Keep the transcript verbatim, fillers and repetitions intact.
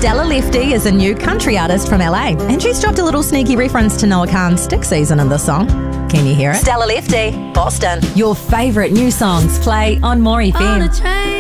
Stella Lefty is a new country artist from L A, and she's dropped a little sneaky reference to Noah Kahan's Stick Season in the song. Can you hear it? Stella Lefty, Boston. Your favourite new songs play on More F M.